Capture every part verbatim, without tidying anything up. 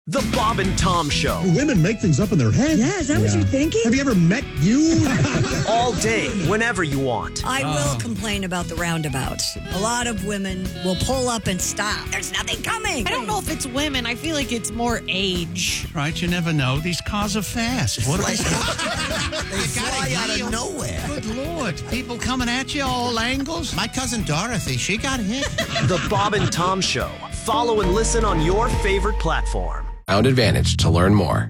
The Bob and Tom Show. Women make things up in their head. Yeah, is that yeah. what you're thinking? Have you ever met you? All day, whenever you want. I will complain about the roundabouts. A lot of women will pull up and stop. There's nothing coming. I don't know if it's women. I feel like it's more age. Right, you never know. These cars are fast. What They fly out of nowhere. Good Lord. People coming at you all angles. My cousin Dorothy, she got hit. The Bob and Tom Show. Follow and listen on your favorite platform. Sound Advantage to learn more.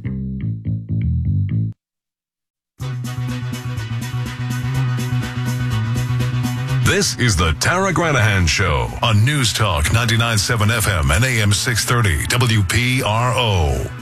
This is the Tara Granahan Show on News Talk ninety-nine point seven F M and A M six thirty W P R O.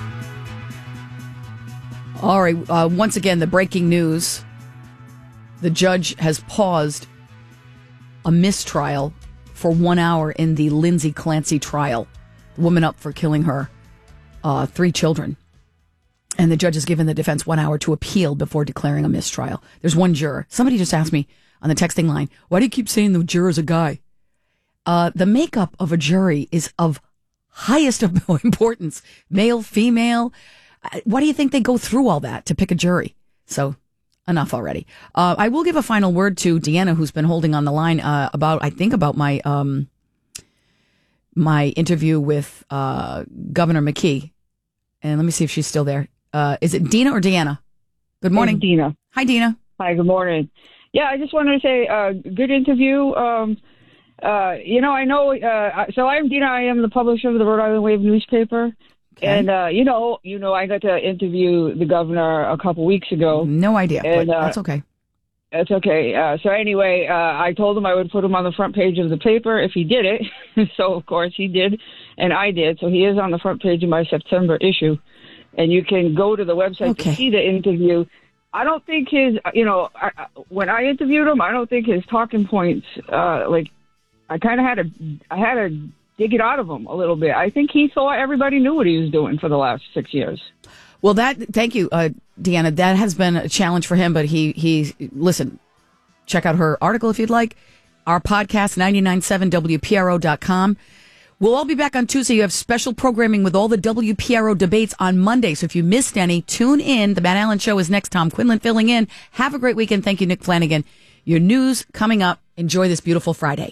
All right. Uh, once again, the breaking news. The judge has paused a mistrial for one hour in the Lindsay Clancy trial. The woman up for killing her uh, three children. And the judge has given the defense one hour to appeal before declaring a mistrial. There's one juror. Somebody just asked me on the texting line, why do you keep saying the juror's a guy? Uh, the makeup of a jury is of highest importance. Male, female. Why do you think they go through all that to pick a jury? So enough already. Uh, I will give a final word to Deanna, who's been holding on the line uh, about, I think, about my um, my interview with uh, Governor McKee. And let me see if she's still there. Uh, is it Dina or Deanna? Good morning. It's Dina. Hi, Dina. Hi, good morning. Yeah, I just wanted to say, uh, good interview. Um, uh, you know, I know, uh, so I'm Dina. I am the publisher of the Rhode Island Wave newspaper. Okay. And, uh, you know, you know, I got to interview the governor a couple weeks ago. No idea, and, but uh, that's okay. That's okay. Uh, so anyway, uh, I told him I would put him on the front page of the paper if he did it. So, of course, he did, and I did. So he is on the front page of my September issue. And you can go to the website okay. to see the interview. I don't think his, you know, I, when I interviewed him, I don't think his talking points, uh, like, I kind of had to, I had to dig it out of him a little bit. I think he thought everybody knew what he was doing for the last six years. Well, that, thank you, uh, Deanna. That has been a challenge for him, but he, he, listen, check out her article if you'd like. Our podcast, ninety-nine point seven W P R O dot com. We'll all be back on Tuesday. You have special programming with all the W P R O debates on Monday. So if you missed any, tune in. The Matt Allen Show is next. Tom Quinlan filling in. Have a great weekend. Thank you, Nick Flanagan. Your news coming up. Enjoy this beautiful Friday.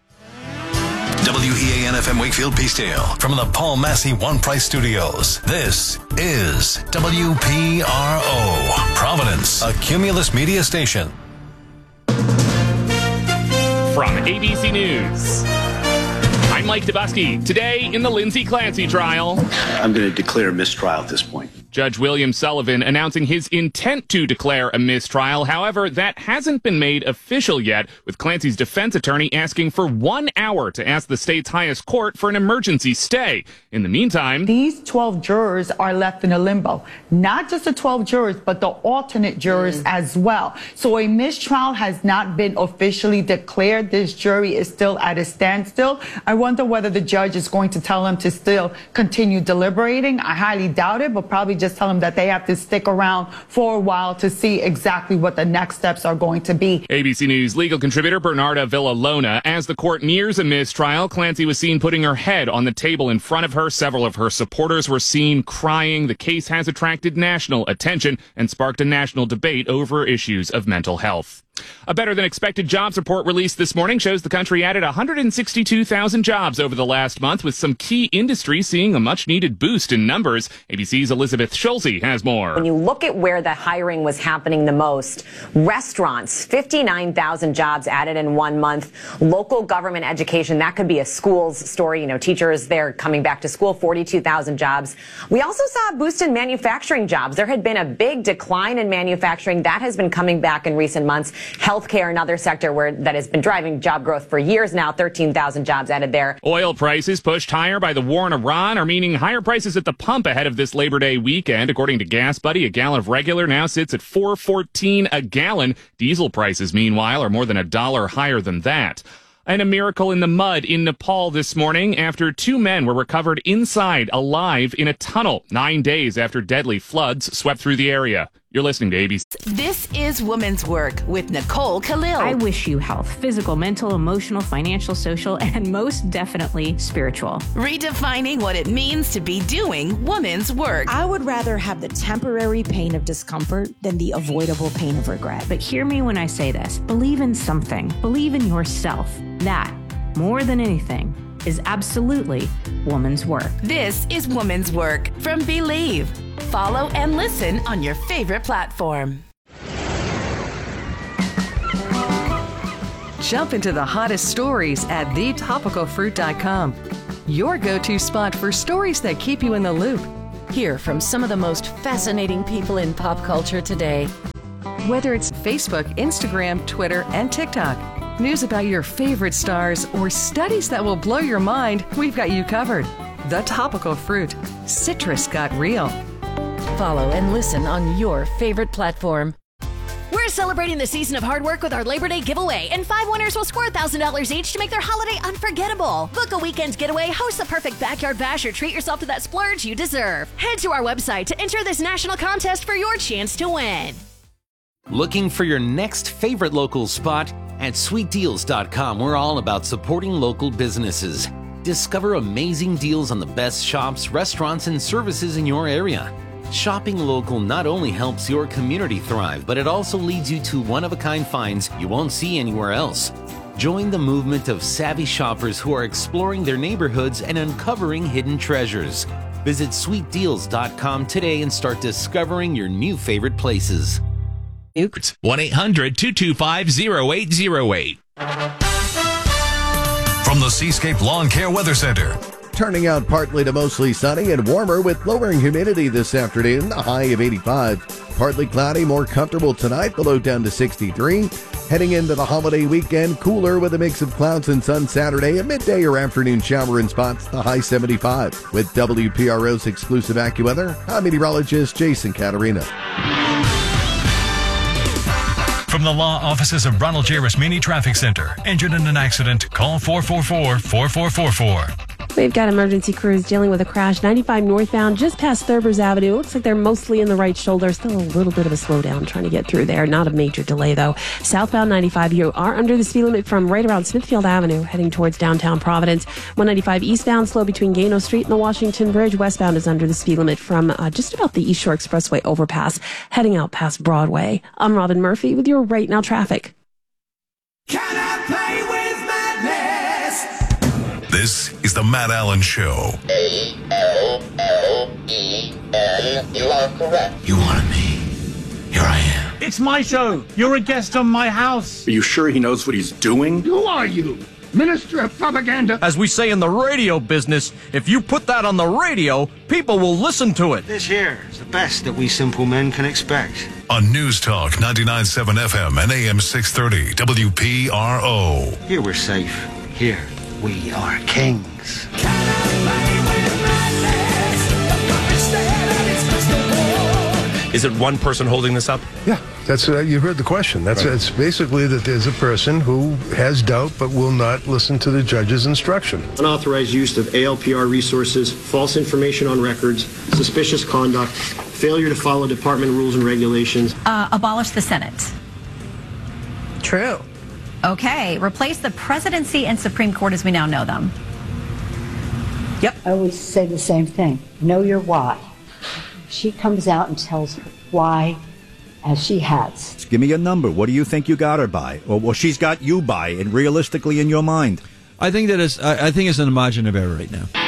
W E A N F M Wakefield Peacedale from the Paul Massey One Price Studios. This is W P R O, Providence, a Cumulus media station. From A B C News, I'm Mike Dubusky. Today in the Lindsay Clancy trial, I'm going to declare a mistrial at this point. Judge William Sullivan announcing his intent to declare a mistrial. However, that hasn't been made official yet, with Clancy's defense attorney asking for one hour to ask the state's highest court for an emergency stay. In the meantime, these twelve jurors are left in a limbo. Not just the twelve jurors, but the alternate jurors mm. as well. So a mistrial has not been officially declared. This jury is still at a standstill. I wonder whether the judge is going to tell them to still continue deliberating. I highly doubt it, but probably just tell them that they have to stick around for a while to see exactly what the next steps are going to be. A B C News legal contributor Bernarda Villalona. As the court nears a mistrial, Clancy was seen putting her head on the table in front of her. Several of her supporters were seen crying. The case has attracted national attention and sparked a national debate over issues of mental health. A better-than-expected jobs report released this morning shows the country added one hundred sixty-two thousand jobs over the last month, with some key industries seeing a much-needed boost in numbers. A B C's Elizabeth Schulze has more. When you look at where the hiring was happening the most, restaurants, fifty-nine thousand jobs added in one month. Local government education, that could be a schools story. You know, teachers, they're coming back to school, forty-two thousand jobs. We also saw a boost in manufacturing jobs. There had been a big decline in manufacturing. That has been coming back in recent months. Healthcare, another sector where that has been driving job growth for years now, thirteen thousand jobs added there. Oil prices pushed higher by the war in Iran are meaning higher prices at the pump ahead of this Labor Day weekend. According to Gas Buddy, a gallon of regular now sits at four fourteen a gallon. Diesel prices, meanwhile, are more than a dollar higher than that. And a miracle in the mud in Nepal this morning after two men were recovered inside alive in a tunnel nine days after deadly floods swept through the area. You're listening to A B C. This is Women's Work with Nicole Khalil. I wish you health, physical, mental, emotional, financial, social, and most definitely spiritual. Redefining what it means to be doing women's work. I would rather have the temporary pain of discomfort than the avoidable pain of regret. But hear me when I say this. Believe in something. Believe in yourself. That, more than anything, is absolutely woman's work. This is Woman's Work from Believe. Follow and listen on your favorite platform. Jump into the hottest stories at the topical fruit dot com. Your go-to spot for stories that keep you in the loop. Hear from some of the most fascinating people in pop culture today. Whether it's Facebook, Instagram, Twitter, and TikTok, news about your favorite stars, or studies that will blow your mind, we've got you covered. The Topical Fruit. Citrus got real. Follow and listen on your favorite platform. We're celebrating the season of hard work with our Labor Day giveaway, and five winners will score one thousand dollars each to make their holiday unforgettable. Book a weekend getaway, host the perfect backyard bash, or treat yourself to that splurge you deserve. Head to our website to enter this national contest for your chance to win. Looking for your next favorite local spot? At sweet deals dot com, we're all about supporting local businesses. Discover amazing deals on the best shops, restaurants, and services in your area. Shopping local not only helps your community thrive, but it also leads you to one-of-a-kind finds you won't see anywhere else. Join the movement of savvy shoppers who are exploring their neighborhoods and uncovering hidden treasures. Visit sweet deals dot com today and start discovering your new favorite places. one eight hundred two two five oh eight oh eight. From the Seascape Lawn Care Weather Center. Turning out partly to mostly sunny and warmer with lowering humidity this afternoon, a high of eighty-five. Partly cloudy, more comfortable tonight, the low down to sixty-three. Heading into the holiday weekend, cooler with a mix of clouds and sun Saturday, a midday or afternoon shower in spots, the high seventy-five. With W P R O's exclusive AccuWeather, I'm meteorologist Jason Caterina. From the law offices of Ronald J. Rosmini Traffic Center. Injured in an accident? Call four four four, four four four four. We've got emergency crews dealing with a crash ninety-five northbound just past Thurbers Avenue. Looks like they're mostly in the right shoulder. Still a little bit of a slowdown trying to get through there. Not a major delay, though. Southbound ninety-five, you are under the speed limit from right around Smithfield Avenue, heading towards downtown Providence. one ninety-five eastbound, slow between Gano Street and the Washington Bridge. Westbound is under the speed limit from uh, just about the East Shore Expressway overpass, heading out past Broadway. I'm Robin Murphy with your Right Now traffic. Can I play with madness? This is the Matt Allen Show. A L L E N. You are correct. You wanted me. Here I am. It's my show. You're a guest on my house. Are you sure he knows what he's doing? Who are you? Minister of Propaganda. As we say in the radio business, if you put that on the radio, people will listen to it. This here is the best that we simple men can expect. On News Talk ninety-nine point seven F M and A M six thirty W P R O. Here we're safe. Here we are kings. Is it one person holding this up? Yeah, that's uh, you heard the question. That's right. It's basically that there's a person who has doubt but will not listen to the judge's instruction. Unauthorized use of A L P R resources, false information on records, suspicious conduct, failure to follow department rules and regulations. Uh, abolish the Senate. True. Okay, replace the presidency and Supreme Court as we now know them. Yep. I always say the same thing. Know your why. She comes out and tells her why, as she has. Give me a number. What do you think you got her by, or what she's got you by, and realistically in your mind? I think that is. I think it's an margin of error right now.